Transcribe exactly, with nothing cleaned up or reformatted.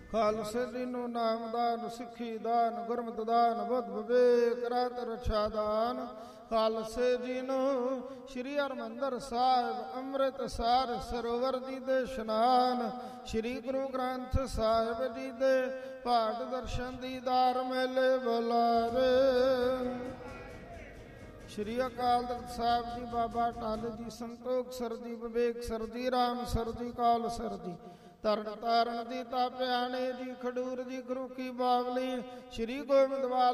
ਖਾਲਸੇ ਜੀ ਨੂੰ ਨਾਮਦਾਨ, ਸਿੱਖੀ ਦਾਨ, ਗੁਰਮਤਿ ਦਾਨ, ਬੁੱਧ ਵਿਵੇਕ ਰਾਤ ਰਛਾ ਦਾਨ। ਖਾਲਸੇ ਜੀ ਨੂੰ ਸ਼੍ਰੀ ਹਰਿਮੰਦਰ ਸਾਹਿਬ ਅੰਮ੍ਰਿਤਸਰ ਸਰੋਵਰ ਜੀ ਦੇ ਇਸ਼ਨਾਨ, ਸ਼੍ਰੀ ਗੁਰੂ ਗ੍ਰੰਥ ਸਾਹਿਬ ਜੀ ਦੇ ਪਾਠ ਦਰਸ਼ਨ ਦੀਦਾਰ ਮੇਲੇ ਬੁਲਾਰੇ। ਸ਼੍ਰੀ ਅਕਾਲ ਤਖਤ ਸਾਹਿਬ ਜੀ, ਬਾਬਾ ਟਾਲ ਜੀ, ਸੰਤੋਖ ਸਰ ਜੀ, ਵਿਵੇਕ ਸਰ ਜੀ, ਰਾਮ ਸਰ ਜੀ, ਕਾਲ ਸਰ ਜੀ, ਤਰਨ ਤਾਰਨ ਦੀ ਤਾਪਿਆਣੇ ਜੀ, ਖਡੂਰ ਜੀ, ਗੁਰੂ ਕੀ ਬਾਵਲੀ, ਸ਼੍ਰੀ ਗੋਬਿੰਦਵਾਲ